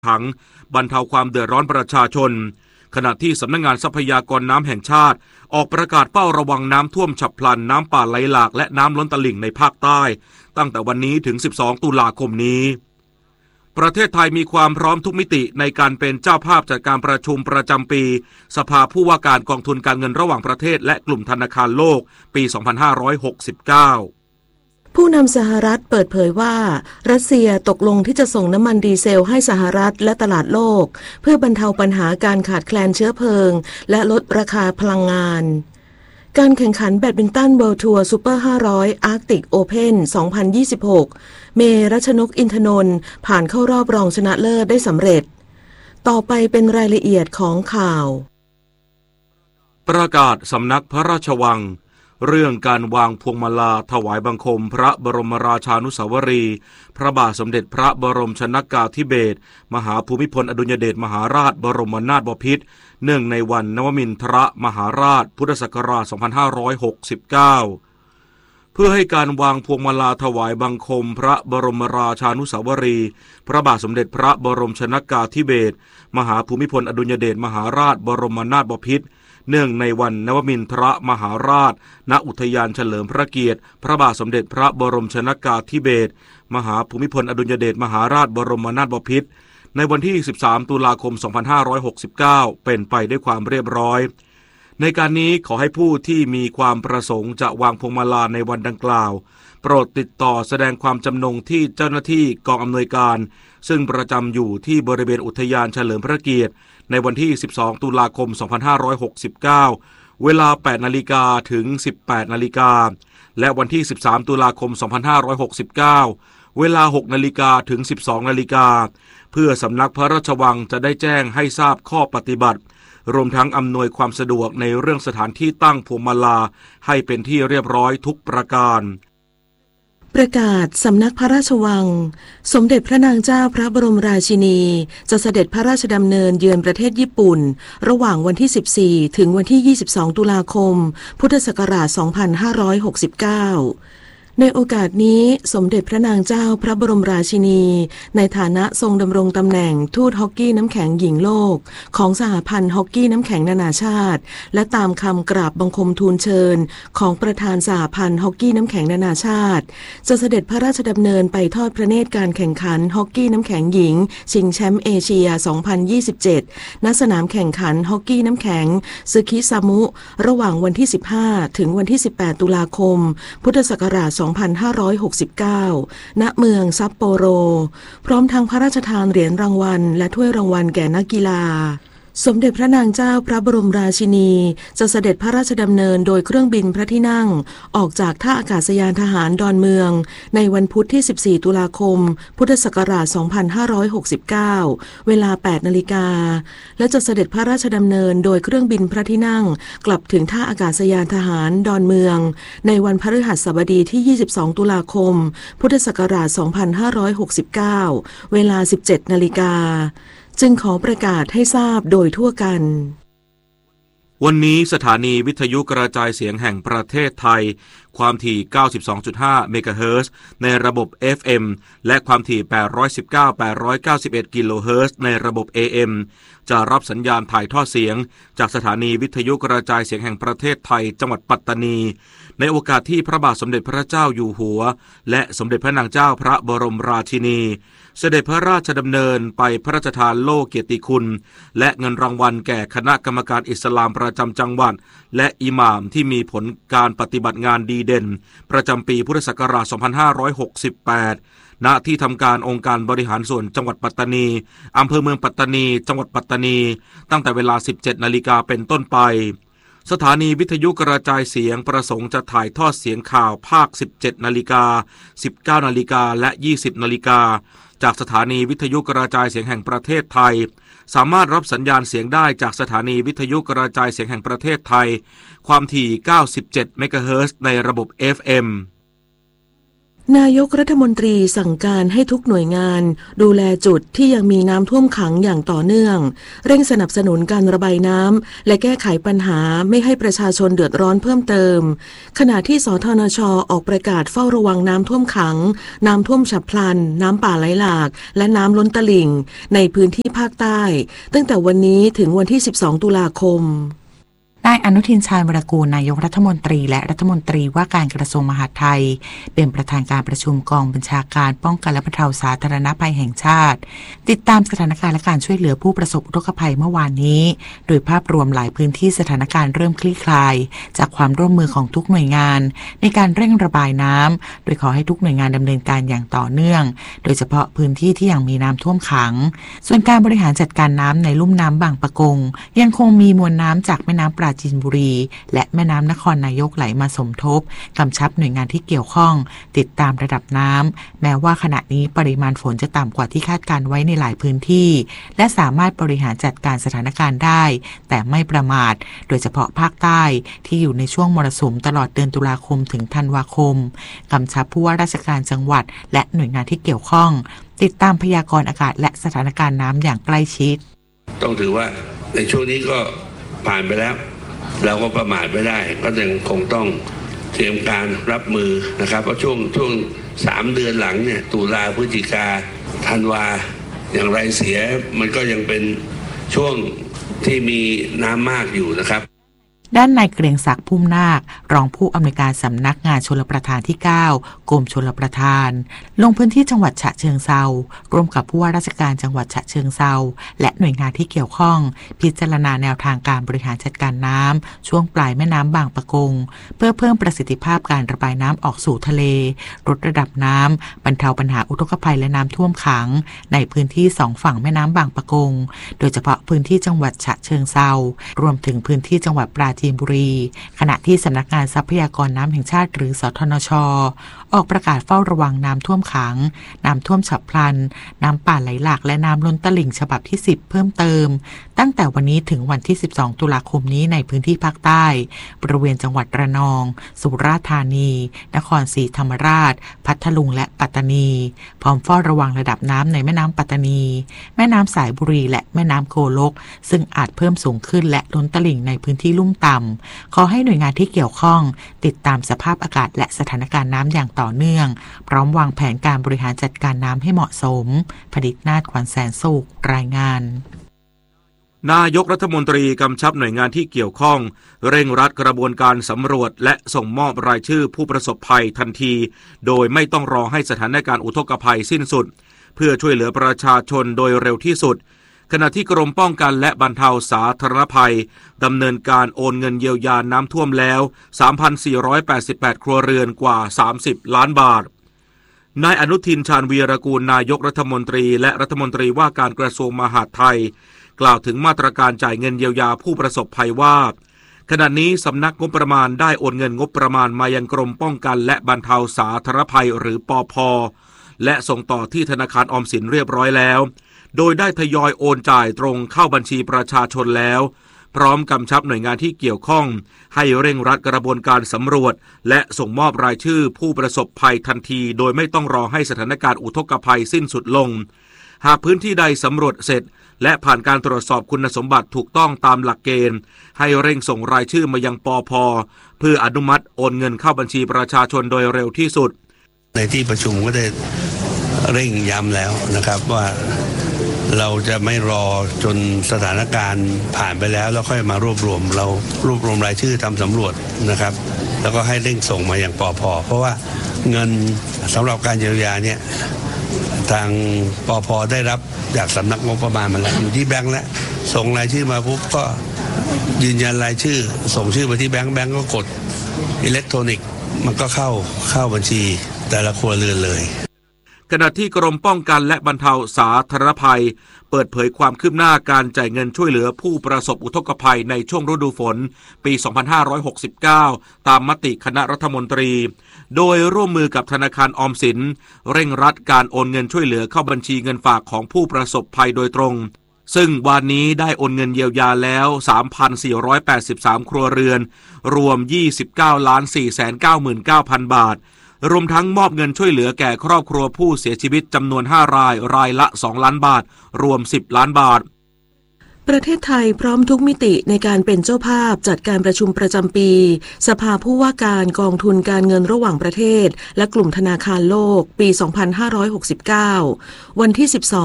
ขังบรรเทาความเดือดร้อนประชาชนขณะที่สำนักงานทรัพยากรน้ำแห่งชาติออกประกาศเฝ้าระวังน้ำท่วมฉับพลันน้ำป่าไหลหลากและน้ำล้นตลิ่งในภาคใต้ตั้งแต่วันนี้ถึง12ตุลาคมนี้ประเทศไทยมีความพร้อมทุกมิติในการเป็นเจ้าภาพจัดการประชุมประจำปีสภาผู้ว่าการกองทุนการเงินระหว่างประเทศและกลุ่มธนาคารโลกปี 2569 ผู้นำสหรัฐเปิดเผยว่ารัสเซียตกลงที่จะส่งน้ำมันดีเซลให้สหรัฐและตลาดโลกเพื่อบรรเทาปัญหาการขาดแคลนเชื้อเพลิงและลดราคาพลังงานการแข่งขันแบดมินตันเวิลด์ทัวร์ซูเปอร์ 500 อาร์กติกโอเพ่น 2026 เมรัชนก อินทนนท์ผ่านเข้ารอบรองชนะเลิศได้สำเร็จต่อไปเป็นรายละเอียดของข่าวประกาศสำนักพระราชวังเรื่องการวางพวงมาลาถวายบังคมพระบรมราชานุสาวรีย์พระบาทสมเด็จพระบรมชนกาธิเบศรมหาภูมิพลอดุลยเดชมหาราชบรมนาถบพิตรเนื่องในวันนวมินทรมหาราชพุทธศักราช 2569 เพื่อให้การวางพวงมาลาถวายบังคมพระบรมราชานุสาวรีย์พระบาทสมเด็จพระบรมชนกาธิเบศรมหาภูมิพลอดุลยเดชมหาราชบรมนาถบพิตรเนื่องในวันนวมินทรมหาราชณอุทยานเฉลิมพระเกียรติพระบาทสมเด็จพระบรมชนกาธิเบศรมหาภูมิพลอดุลยเดชมหาราชบรมนาถบพิตรในวันที่ 13 ตุลาคม 2569 เป็นไปด้วยความเรียบร้อยในการนี้ขอให้ผู้ที่มีความประสงค์จะวางพวงมาลาในวันดังกล่าวโปรดติดต่อแสดงความจำนงที่เจ้าหน้าที่กองอำนวยการซึ่งประจำอยู่ที่บริเวณอุทยานเฉลิมพระเกียรติในวันที่ 12 ตุลาคม 2569 เวลา 8 นาฬิกาถึง 18 นาฬิกาและวันที่ 13 ตุลาคม 2569 เวลา 6 นาฬิกาถึง 12 นาฬิกาเพื่อสำนักพระราชวังจะได้แจ้งให้ทราบข้อปฏิบัติรวมทั้งอำนวยความสะดวกในเรื่องสถานที่ตั้งพวงมาลาให้เป็นที่เรียบร้อยทุกประการประกาศสำนักพระราชวังสมเด็จพระนางเจ้าพระบรมราชินีจะเสด็จพระราชดำเนินเยือนประเทศญี่ปุ่นระหว่างวันที่ 14 ถึงวันที่ 22 ตุลาคม พุทธศักราช 2569 ในโอกาสนี้สมเด็จพระนางเจ้าพระบรมราชินีในฐานะทรงดำรงตำแหน่งทูตฮอกกี้น้ำแข็งหญิงโลกของสหพันธ์ฮอกกี้น้ำแข็งนานาชาติและตามคำกราบบังคมทูลเชิญของประธานสหพันธ์ฮอกกี้น้ำแข็งนานาชาติจะเสด็จพระราชดำเนินไปทอดพระเนตรการแข่งขันฮอกกี้น้ำแข็งหญิงชิงแชมป์เอเชีย 2027 ณ สนามแข่งขันฮอกกี้น้ำแข็งซึคิซามุระหว่างวันที่ 15 ถึงวันที่ 18 ตุลาคม พุทธศักราช 2569 ณ เมืองซัปโปโรพร้อมทั้งพระราชทานเหรียญรางวัลและถ้วยรางวัลแก่นักกีฬาสมเด็จพระนางเจ้าพระบรมราชินีจะเสด็จพระราชดำเนินโดยเครื่องบินพระที่นั่งออกจากท่าอากาศยานทหารดอนเมืองในวันพุธที่ 14 ตุลาคม พุทธศักราช 2569 เวลา 8 นาฬิกาและจะเสด็จพระราชดำเนินโดยเครื่องบินพระที่นั่งกลับถึงท่าอากาศยานทหารดอนเมืองในวันพฤหัสบดีที่ 22 ตุลาคม พุทธศักราช 2569 เวลา 17 นาฬิกาจึงขอประกาศให้ทราบโดยทั่วกันวันนี้สถานีวิทยุกระจายเสียงแห่งประเทศไทยความถี่ 92.5 เมกะเฮิรตซ์ในระบบ FM และความถี่ 819-891 กิโลเฮิรตซ์ในระบบ AM จะรับสัญญาณถ่ายทอดเสียงจากสถานีวิทยุกระจายเสียงแห่งประเทศไทยจังหวัดปัตตานีในโอกาสที่พระบาทสมเด็จพระเจ้าอยู่หัวและสมเด็จพระนางเจ้าพระบรมราชินีเสด็จพระราชดำเนินไปพระราชทานโล่เกียรติคุณและเงินรางวัลแก่คณะกรรมการอิสลามประจำจังหวัดและอิหม่ามที่มีผลการปฏิบัติงานดีเด่นประจำปีพุทธศักราช 2568 ณ ที่ทำการองค์การบริหารส่วนจังหวัดปัตตานีอำเภอเมืองปัตตานีจังหวัดปัตตานีตั้งแต่เวลา 17 นาฬิกาเป็นต้นไปสถานีวิทยุกระจายเสียงประสงค์จะถ่ายทอดเสียงข่าวภาค 17 นาฬิกา 19 นาฬิกาและ 20 นาฬิกาจากสถานีวิทยุกระจายเสียงแห่งประเทศไทยสามารถรับสัญญาณเสียงได้จากสถานีวิทยุกระจายเสียงแห่งประเทศไทยความถี่ 97 เมกะเฮิรตซ์ในระบบ FM นายกรัฐมนตรีสั่งการให้ทุกหน่วยงานดูแลจุดที่ยังมีน้ำท่วมขังอย่างต่อเนื่องเร่งสนับสนุนการระบายน้ำและแก้ไขปัญหาไม่ให้ประชาชนเดือดร้อนเพิ่มเติมขณะที่สทนช.ออกประกาศเฝ้าระวังน้ำท่วมขังน้ำท่วมฉับพลันน้ำป่าไหลหลากและน้ำล้นตลิ่งในพื้นที่ภาคใต้ตั้งแต่วันนี้ถึงวันที่12 ตุลาคมนายอนุทินชาญวิรากูลนายกรัฐมนตรีและรัฐมนตรีว่าการกระทรวงมหาดไทยเป็นประธานการประชุมกองบัญชาการป้องกันและบรรเทาสาธารณภัยแห่งชาติติดตามสถานการณ์และการช่วยเหลือผู้ประสบอุทกภัยเมื่อวานนี้โดยภาพรวมหลายพื้นที่สถานการณ์เริ่มคลี่คลายจากความร่วมมือของทุกหน่วยงานในการเร่งระบายน้ำโดยขอให้ทุกหน่วยงานดำเนินการอย่างต่อเนื่องโดยเฉพาะพื้นที่ที่ยังมีน้ำท่วมขังส่วนการบริหารจัดการน้ำในลุ่มน้ำบางปะกงยังคงมีมวลน้ำจากแม่น้ำปราจีนบุรีและแม่น้ำนครนายกไหลมาสมทบกำชับหน่วยงานที่เกี่ยวข้องติดตามระดับน้ำแม้ว่าขณะนี้ปริมาณฝนจะต่ำกว่าที่คาดการไว้ในหลายพื้นที่และสามารถบริหารจัดการสถานการณ์ได้แต่ไม่ประมาทโดยเฉพาะภาคใต้ที่อยู่ในช่วงมรสุมตลอดเดือนตุลาคมถึงธันวาคมกำชับผู้ว่าราชการจังหวัดและหน่วยงานที่เกี่ยวข้องติดตามพยากรณ์อากาศและสถานการณ์น้ำอย่างใกล้ชิดต้องถือว่าในช่วงนี้ก็ผ่านไปแล้วเราก็ประมาทไม่ได้ก็ยังคงต้องเตรียมการรับมือนะครับเพราะช่วง3 เดือนหลังเนี่ยตุลาพฤศจิกาธันวาอย่างไรเสียมันก็ยังเป็นช่วงที่มีน้ำมากอยู่นะครับด้านนายเกรียงศักดิ์พุ่มนาครองผู้อำนวยการสำนักงานชลประทานที่9กรมชลประทานลงพื้นที่จังหวัดฉะเชิงเทราร่วมกับผู้ว่าราชการจังหวัดฉะเชิงเทราและหน่วยงานที่เกี่ยวข้องพิจารณาแนวทางการบริหารจัดการน้ำช่วงปลายแม่น้ำบางปะกงเพื่อเพิ่มประสิทธิภาพการระบายน้ำออกสู่ทะเลลดระดับน้ำบรรเทาปัญหาอุทกภัยและน้ำท่วมขังในพื้นที่2 ฝั่งแม่น้ำบางปะกงโดยเฉพาะพื้นที่จังหวัดฉะเชิงเทรารวมถึงพื้นที่จังหวัดปราจีนบุรีขณะที่สำนักงานทรัพยากรน้ำแห่งชาติหรือสทนช.ออกประกาศเฝ้าระวังน้ำท่วมขังน้ำท่วมฉับพลันน้ำป่าไหลหลากและน้ำล้นตลิ่งฉบับที่10เพิ่มเติมตั้งแต่วันนี้ถึงวันที่12 ตุลาคมนี้ในพื้นที่ภาคใต้บริเวณจังหวัดระนองสุราษฎร์ธานีนครศรีธรรมราชพัทลุงและปัตตานีพร้อมเฝ้าระวังระดับน้ำในแม่น้ำปัตตานีแม่น้ำสายบุรีและแม่น้ำโกลกซึ่งอาจเพิ่มสูงขึ้นและล้นตลิ่งในพื้นที่ลุ่มต่ำขอให้หน่วยงานที่เกี่ยวข้องติดตามสภาพอากาศและสถานการณ์น้ำอย่างต่อเนื่องพร้อมวางแผนการบริหารจัดการน้ำให้เหมาะสมผลิตนาถ ขวัญแสนสุขรายงานนายกรัฐมนตรีกำชับหน่วยงานที่เกี่ยวข้องเร่งรัดกระบวนการสำรวจและส่งมอบรายชื่อผู้ประสบภัยทันทีโดยไม่ต้องรอให้สถานการณ์อุทกภัยสิ้นสุดเพื่อช่วยเหลือประชาชนโดยเร็วที่สุดขณะที่กรมป้องกันและบรรเทาสาธารณภัยดำเนินการโอนเงินเยียวยาน้ำท่วมแล้ว 3,488 ครัวเรือนกว่า30 ล้านบาทนายอนุทินชาญวีรกูลนายกรัฐมนตรีและรัฐมนตรีว่าการกระทรวงมหาดไทยกล่าวถึงมาตรการจ่ายเงินเยียวยาผู้ประสบภัยว่าขณะนี้สำนักงบประมาณได้โอนเงินงบประมาณมายังกรมป้องกันและบรรเทาสาธารณภัยหรือปภ.และส่งต่อที่ธนาคารออมสินเรียบร้อยแล้วโดยได้ทยอยโอนจ่ายตรงเข้าบัญชีประชาชนแล้วพร้อมกำชับหน่วยงานที่เกี่ยวข้องให้เร่งรัดกระบวนการสำรวจและส่งมอบรายชื่อผู้ประสบภัยทันทีโดยไม่ต้องรอให้สถานการณ์อุทกภัยสิ้นสุดลงหากพื้นที่ใดสำรวจเสร็จและผ่านการตรวจสอบคุณสมบัติถูกต้องตามหลักเกณฑ์ให้เร่งส่งรายชื่อมายังปภ.เพื่ออนุมัติโอนเงินเข้าบัญชีประชาชนโดยเร็วที่สุดในที่ประชุมก็ได้เร่งย้ำแล้วนะครับว่าเราจะไม่รอจนสถานการณ์ผ่านไปแล้วค่อยมารวบรวมรายชื่อทำสำรวจนะครับแล้วก็ให้เร่งส่งมาอย่างปภ.เพราะว่าเงินสำหรับการเยียวยาเนี่ยทางปภ.ได้รับจากสำนักงบประมาณมาแล้วอยู่ที่แบงค์แล้วส่งรายชื่อมาปุ๊บก็ยืนยันรายชื่อส่งชื่อไปที่แบงค์ก็กดอิเล็กทรอนิกส์มันก็เข้าบัญชีแต่ละครัวเรือนเลยขณะที่กรมป้องกันและบรรเทาสาธารณภัยเปิดเผยความคืบหน้าการจ่ายเงินช่วยเหลือผู้ประสบอุทกภัยในช่วงฤดูฝนปี 2569 ตามมติคณะรัฐมนตรีโดยร่วมมือกับธนาคารออมสินเร่งรัดการโอนเงินช่วยเหลือเข้าบัญชีเงินฝากของผู้ประสบภัยโดยตรงซึ่งวันนี้ได้โอนเงินเยียวยาแล้ว 3,483 ครัวเรือนรวม 29,499,000 บาทรวมทั้งมอบเงินช่วยเหลือแก่ครอบครัวผู้เสียชีวิตจำนวน5 รายรายละ2 ล้านบาทรวม10 ล้านบาทประเทศไทยพร้อมทุกมิติในการเป็นเจ้าภาพจัดการประชุมประจำปีสภาผู้ว่าการกองทุนการเงินระหว่างประเทศและกลุ่มธนาคารโลกปี 2569 วันที่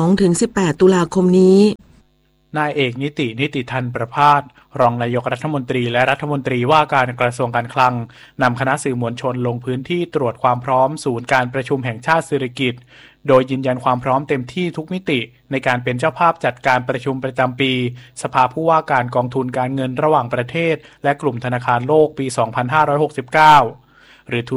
12-18 ตุลาคมนี้นายเอกนิติธันประภาสรองนายกรัฐมนตรีและรัฐมนตรีว่าการกระทรวงการคลังนำคณะสื่อมวลชนลงพื้นที่ตรวจความพร้อมศูนย์การประชุมแห่งชาติสิริกิติ์โดยยืนยันความพร้อมเต็มที่ทุกมิติในการเป็นเจ้าภาพจัดการประชุมประจำปีสภาผู้ว่าการกองทุนการเงินระหว่างประเทศและกลุ่มธนาคารโลกปี 2569 หรือ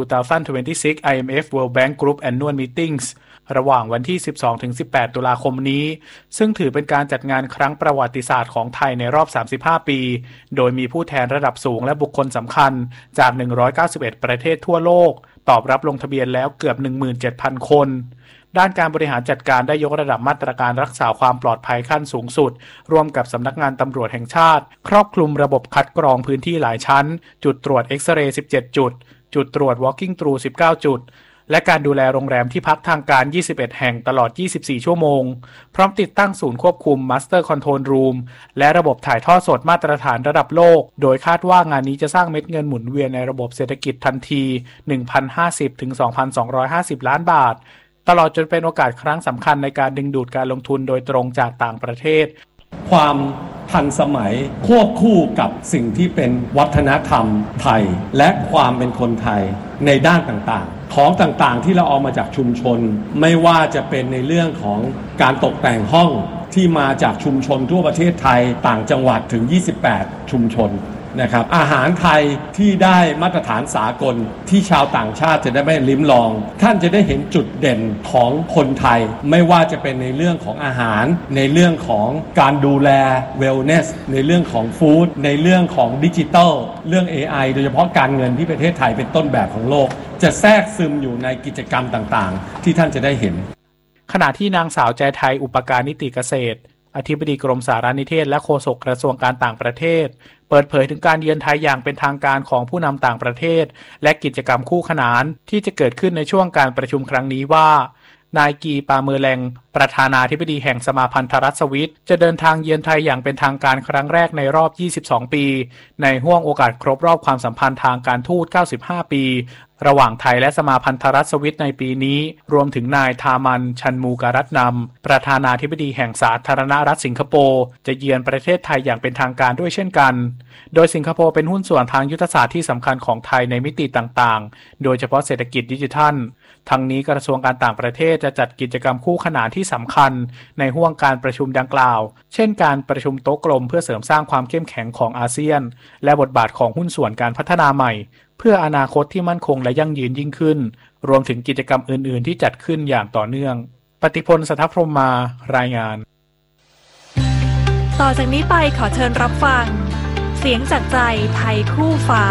2026 IMF World Bank Group Annual Meetings ระหว่างวันที่ 12-18 ตุลาคมนี้ซึ่งถือเป็นการจัดงานครั้งประวัติศาสตร์ของไทยในรอบ 35 ปีโดยมีผู้แทนระดับสูงและบุคคลสำคัญจาก 191 ประเทศทั่วโลกตอบรับลงทะเบียนแล้วเกือบ 17,000 คนด้านการบริหารจัดการได้ยกระดับมาตรการรักษาความปลอดภัยขั้นสูงสุดร่วมกับสำนักงานตำรวจแห่งชาติครอบคลุมระบบคัดกรองพื้นที่หลายชั้นจุดตรวจเอ็กซเรย์ 17 จุดตรวจ walking through 19 จุดและการดูแลโรงแรมที่พักทางการ 21 แห่งตลอด 24 ชั่วโมงพร้อมติดตั้งศูนย์ควบคุม Master Control Room และระบบถ่ายทอดสดมาตรฐานระดับโลกโดยคาดว่างานนี้จะสร้างเม็ดเงินหมุนเวียนในระบบเศรษฐกิจทันที 1,050 ถึง 2,250 ล้านบาทตลอดจนเป็นโอกาสครั้งสำคัญในการดึงดูดการลงทุนโดยตรงจากต่างประเทศความทันสมัยควบคู่กับสิ่งที่เป็นวัฒนธรรมไทยและความเป็นคนไทยในด้านต่างๆของต่างๆที่เราเอามาจากชุมชนไม่ว่าจะเป็นในเรื่องของการตกแต่งห้องที่มาจากชุมชนทั่วประเทศไทยต่างจังหวัดถึง28ชุมชนนะครับอาหารไทยที่ได้มาตรฐานสากลที่ชาวต่างชาติจะได้ไม่ลิ้มลองท่านจะได้เห็นจุดเด่นของคนไทยไม่ว่าจะเป็นในเรื่องของอาหารในเรื่องของการดูแลเวลเนสในเรื่องของฟู้ดในเรื่องของดิจิทัลเรื่อง AI โดยเฉพาะการเงินที่ประเทศไทยเป็นต้นแบบของโลกจะแทรกซึมอยู่ในกิจกรรมต่างๆที่ท่านจะได้เห็นขณะที่นางสาวใจไทยอุปการนิติเกษตรอธิบดีกรมสารนิเทศและโฆษกกระทรวงการต่างประเทศเปิดเผยถึงการเยือนไทยอย่างเป็นทางการของผู้นำต่างประเทศและกิจกรรมคู่ขนานที่จะเกิดขึ้นในช่วงการประชุมครั้งนี้ว่านายกีปาเมอร์แลงประธานาธิบดีแห่งสมาพันธรัฐสวิสจะเดินทางเยือนไทยอย่างเป็นทางการครั้งแรกในรอบ 22 ปีในห้วงโอกาสครบรอบความสัมพันธ์ทางการทูต 95 ปีระหว่างไทยและสมาพันธรัฐสวิสในปีนี้รวมถึงนายทามันชันมูการัตนำประธานาธิบดีแห่งสาธารณรัฐสิงคโปร์จะเยือนประเทศไทยอย่างเป็นทางการด้วยเช่นกันโดยสิงคโปร์เป็นหุ้นส่วนทางยุทธศาสตร์ที่สำคัญของไทยในมิติต่างๆโดยเฉพาะเศรษฐกิจดิจิทัลทั้งนี้กระทรวงการต่างประเทศจะจัดกิจกรรมคู่ขนานที่สำคัญในห้วงการประชุมดังกล่าวเช่นการประชุมโต๊ะกลมเพื่อเสริมสร้างความเข้มแข็งของอาเซียนและบทบาทของหุ้นส่วนการพัฒนาใหม่เพื่ออนาคตที่มั่นคงและยั่งยืนยิ่งขึ้นรวมถึงกิจกรรมอื่นๆที่จัดขึ้นอย่างต่อเนื่องปฏิพล สัทธพรหมารายงานต่อจากนี้ไปขอเชิญรับฟังเสียงจากใจไทยคู่ฟ้า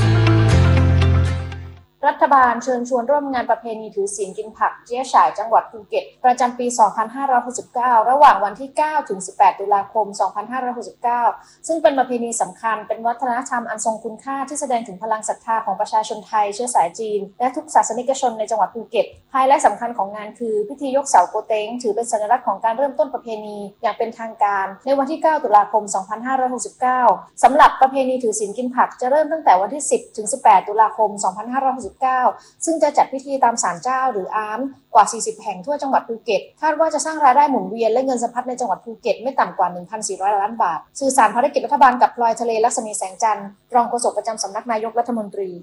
รัฐบาลเชิญชวนร่วมงานประเพณีถือศีลกินผักเจี๊ยฉ่ายจังหวัดภูเก็ตประจำปี 2569 ระหว่างวันที่ 9 ถึง 18 ตุลาคม 2569 ซึ่งเป็นประเพณีสำคัญเป็นวัฒนธรรมอันทรงคุณค่าที่แสดงถึงพลังศรัทธาของประชาชนไทยเชื้อสายจีนและทุกศาสนิกชนในจังหวัดภูเก็ตไฮไลท์สำคัญของงานคือพิธียกเสาโกเต้งถือเป็นสัญลักษณ์ของการเริ่มต้นประเพณีอย่างเป็นทางการในวันที่ 9 ตุลาคม 2569 สำหรับประเพณีถือศีลกินผักจะเริ่มตั้งแต่วันที่ 10 ถึง 18 ตุลาคม 2569 ซึ่งจะจัดพิธีตามศาลเจ้าหรืออาร์มกว่า 40 แห่งทั่วจังหวัดภูเก็ตคาดว่าจะสร้างรายได้หมุนเวียนและเงินสะพัดในจังหวัดภูเก็ตไม่ต่ำกว่า 1,400 ล้านบาทสื่อสารภารกิจรัฐบาลกับพลอยทะเลลักษณีแสงจันทร์รองโฆษกประจำสำนักนายกรัฐมนตรี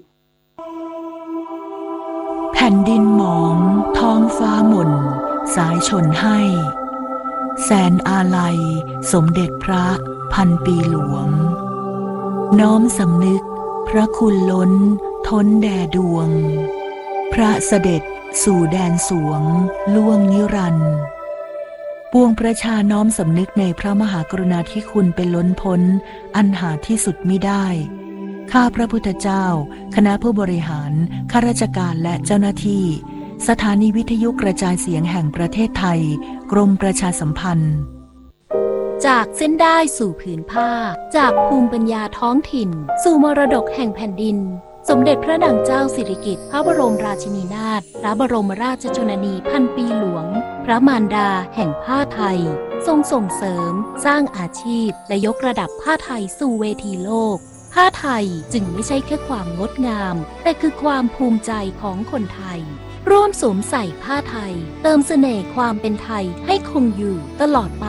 แผ่นดินหมองท้องฟ้าหม่นสายชนให้แสนอาลัยสมเด็จพระพันปีหลวงน้อมสำนึกพระคุณล้นท้นแด่ดวงพระเสด็จสู่แดนสวงล่วงนิรันดร์ปวงประชาน้อมสำนึกในพระมหากรุณาธิคุณเป็นล้นพ้นอันหาที่สุดมิได้ข้าพระพุทธเจ้าคณะผู้บริหารข้าราชการและเจ้าหน้าที่สถานีวิทยุกระจายเสียงแห่งประเทศไทยกรมประชาสัมพันธ์จากเส้นได้สู่ผืนผ้าจากภูมิปัญญาท้องถิ่นสู่มรดกแห่งแผ่นดินสมเด็จพระนางเจ้าสิริกิติ์พระบรมราชินีนาถพระบรมราชชนนีพันปีหลวงพระมารดาแห่งผ้าไทยทรงส่งเสริมสร้างอาชีพและยกระดับผ้าไทยสู่เวทีโลกผ้าไทยจึงไม่ใช่แค่ความงดงามแต่คือความภูมิใจของคนไทยร่วมสวมใส่ผ้าไทยเติมเสน่ห์ความเป็นไทยให้คงอยู่ตลอดไป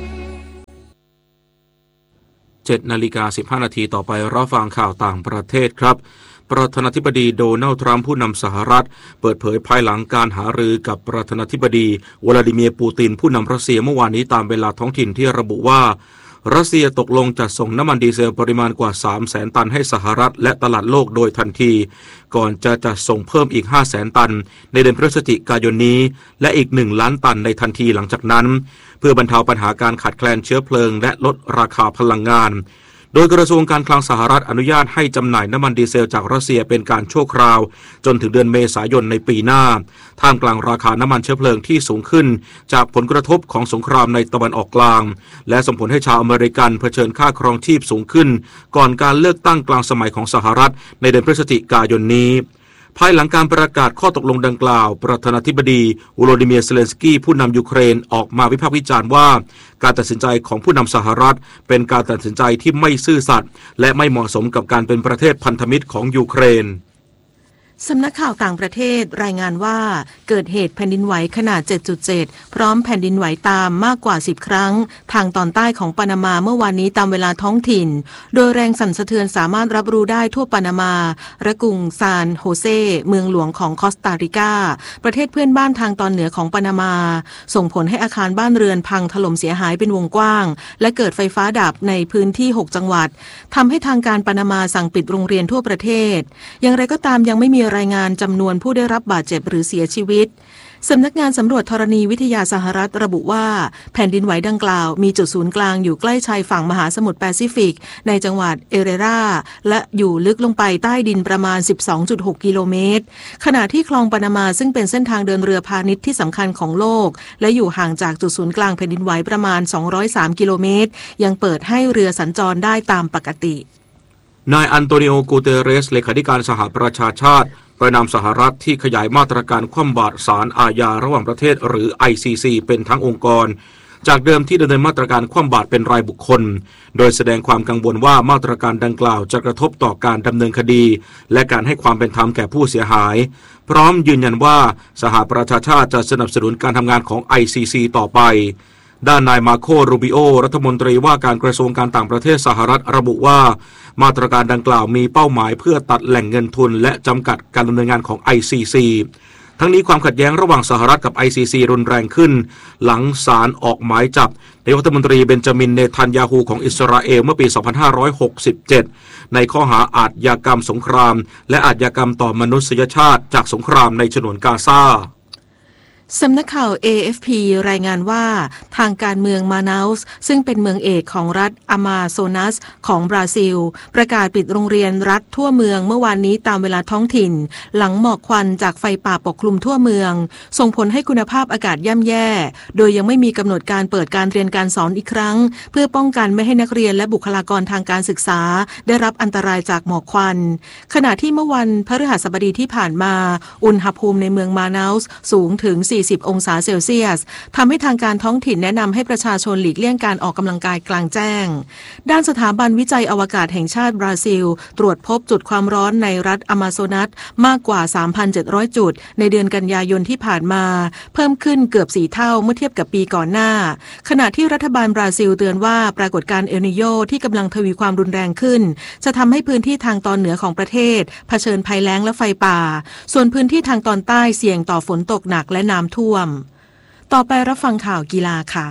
7:15 น.ต่อไปรับฟังข่าวต่างประเทศครับประธานาธิบดีโดนัลด์ทรัมป์ผู้นำสหรัฐเปิดเผยภายหลังการหารือกับประธานาธิบดีวลาดิเมียร์ปูตินผู้นำรัสเซียเมื่อวานนี้ตามเวลาท้องถิ่นที่ระบุว่ารัสเซียตกลงจัดส่งน้ำมันดีเซลปริมาณกว่า 300,000 ตันให้สหรัฐและตลาดโลกโดยทันทีก่อนจะจัดส่งเพิ่มอีก 500,000 ตันในเดือนพฤศจิกายนนี้และอีก 1 ล้านตันในทันทีหลังจากนั้นเพื่อบรรเทาปัญหาการขาดแคลนเชื้อเพลิงและลดราคาพลังงานโดยกระทรวงการคลังสหรัฐอนุญาตให้จำหน่ายน้ำมันดีเซลจากรัสเซียเป็นการชั่วคราวจนถึงเดือนเมษายนในปีหน้าท่ามกลางราคาน้ำมันเชื้อเพลิงที่สูงขึ้นจากผลกระทบของสงครามในตะวันออกกลางและส่งผลให้ชาวอเมริกันเผชิญค่าครองชีพสูงขึ้นก่อนการเลือกตั้งกลางสมัยของสหรัฐในเดือนพฤศจิกายนนี้ภายหลังการประกาศข้อตกลงดังกล่าวประธานาธิบดีโวโลดิเมียร์เซเลนสกี้ผู้นำยูเครนออกมาวิพากษ์วิจารณ์ว่าการตัดสินใจของผู้นำสหรัฐเป็นการตัดสินใจที่ไม่ซื่อสัตย์และไม่เหมาะสมกับการเป็นประเทศพันธมิตรของยูเครนสำนักข่าวต่างประเทศรายงานว่าเกิดเหตุแผ่นดินไหวขนาด 7.7 พร้อมแผ่นดินไหวตามมากกว่า 10 ครั้งทางตอนใต้ของปานามาเมื่อวานนี้ตามเวลาท้องถิ่นโดยแรงสั่นสะเทือนสามารถรับรู้ได้ทั่วปานามาและกรุงซานโฮเซเมืองหลวงของคอสตาริกาประเทศเพื่อนบ้านทางตอนเหนือของปานามาส่งผลให้อาคารบ้านเรือนพังถล่มเสียหายเป็นวงกว้างและเกิดไฟฟ้าดับในพื้นที่ 6 จังหวัดทำให้ทางการปานามาสั่งปิดโรงเรียนทั่วประเทศอย่างไรก็ตามยังไม่มีรายงานจำนวนผู้ได้รับบาดเจ็บหรือเสียชีวิตสำนักงานสำรวจธรณีวิทยาสหรัฐระบุว่าแผ่นดินไหวดังกล่าวมีจุดศูนย์กลางอยู่ใกล้ชายฝั่งมหาสมุทรแปซิฟิกในจังหวัดเอเรราและอยู่ลึกลงไปใต้ดินประมาณ 12.6 กิโลเมตรขณะที่คลองปานามาซึ่งเป็นเส้นทางเดินเรือพาณิชย์ที่สำคัญของโลกและอยู่ห่างจากจุดศูนย์กลางแผ่นดินไหวประมาณ 203 กิโลเมตรยังเปิดให้เรือสัญจรได้ตามปกตินายอันโตนิโอ กูเตเรสเลขาธิการสหประชาชาติประนามสหรัฐที่ขยายมาตรการคว่ำบาตรศาลอาญาระหว่างประเทศหรือ ICC เป็นทั้งองค์กรจากเดิมที่ดำเนินมาตรการคว่ำบาตรเป็นรายบุคคลโดยแสดงความกังวลว่ามาตรการดังกล่าวจะกระทบต่อการดำเนินคดีและการให้ความเป็นธรรมแก่ผู้เสียหายพร้อมยืนยันว่าสหประชาชาติจะสนับสนุนการทำงานของ ICC ต่อไปด้านนายมาโค รูบิโอรัฐมนตรีว่าการกระทรวงการต่างประเทศสหรัฐระบุว่ามาตรการดังกล่าวมีเป้าหมายเพื่อตัดแหล่งเงินทุนและจำกัดการดำเนินงานของ ICC ทั้งนี้ความขัดแย้งระหว่างสหรัฐกับ ICC รุนแรงขึ้นหลังศาลออกหมายจับนายกรัฐมนตรีเบนจามิน เนทันยาฮูของอิสราเอลเมื่อปี 2567 ในข้อหาอาชญากรรมสงครามและอาชญากรรมต่อมนุษยชาติจากสงครามในฉนวนกาซาสำนักข่าว AFP รายงานว่าทางการเมืองมานาอุสซึ่งเป็นเมืองเอกของรัฐอามาโซนัสของบราซิลประกาศปิดโรงเรียนรัฐทั่วเมืองเมื่อวานนี้ตามเวลาท้องถิ่นหลังหมอกควันจากไฟป่าปกคลุมทั่วเมืองส่งผลให้คุณภาพอากาศย่ำแย่โดยยังไม่มีกำหนดการเปิดการเรียนการสอนอีกครั้งเพื่อป้องกันไม่ให้นักเรียนและบุคลากรทางการศึกษาได้รับอันตรายจากหมอกควันขณะที่เมื่อวันพฤหัสบดีที่ผ่านมาอุณหภูมิในเมืองมานาอุสสูงถึง40 องศาเซลเซียสทำให้ทางการท้องถิ่นแนะนำให้ประชาชนหลีกเลี่ยงการออกกำลังกายกลางแจ้งด้านสถาบันวิจัยอวกาศแห่งชาติบราซิลตรวจพบจุดความร้อนในรัฐอามาโซนัสมากกว่า 3,700 จุดในเดือนกันยายนที่ผ่านมาเพิ่มขึ้นเกือบ4เท่าเมื่อเทียบกับปีก่อนหน้าขณะที่รัฐบาลบราซิลเตือนว่าปรากฏการณ์เอลนิโญที่กำลังทวีความรุนแรงขึ้นจะทำให้พื้นที่ทางตอนเหนือของประเทศเผชิญภัยแล้งและไฟป่าส่วนพื้นที่ทางตอนใต้เสี่ยงต่อฝนตกหนักและน้ำท่วมต่อไปรับฟังข่าวกีฬาค่ะ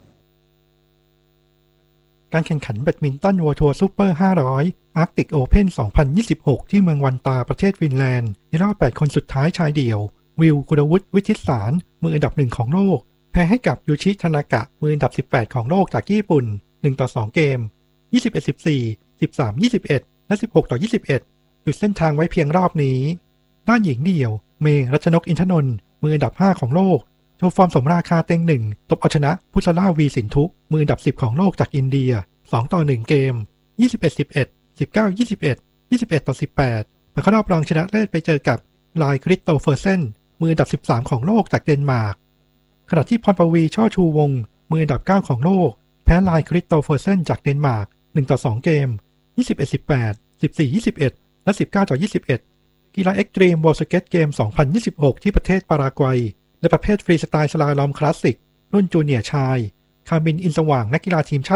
การแข่งขันแบดมินตันวัวทัวร์ซูเปอร์500 Arctic Open 2026 ที่เมืองวันตาประเทศฟินแลนด์ในรอบ8คนสุดท้ายชายเดี่ยววิล กุลวุฒิ วิชิตสารมืออันดับ1ของโลกแพ้ให้กับยูชิ ทานากะมืออันดับ18ของโลกจากญี่ปุ่น1-2 เกม 21-14 13-21 และ 16-21 หยุดเส้นทางไว้เพียงรอบนี้ด้านหญิงเดี่ยวเมย์รัชนก อินทนนท์มืออันดับ5ของโลกโชว์ฟอร์มสมราคาเต็ง1ตบเอาชนะพุทธราวีสินทุมืออันดับ10ของโลกจากอินเดีย2-1 เกม 21-11 19-21 21-18 และเข้ารอบรองชนะเลิศไปเจอกับไลน์คริสโตเฟอร์เซนมืออันดับ13ของโลกจากเดนมาร์กขณะที่พรปวีช่อชูวงศ์มืออันดับ9ของโลกแพ้ไลน์คริสโตเฟอร์เซนจากเดนมาร์ก1-2 เกม 21-18 14-21 และ 19-21 กีฬาเอ็กตรีมวอลสเก็ตเกม 2026 ที่ประเทศปารากวัยและประเภทฟรีสไตล์สลาลอมคลาสสิกรุ่นจูเนียร์ชายคามินอินสว่างนักกีฬาทีมชาติ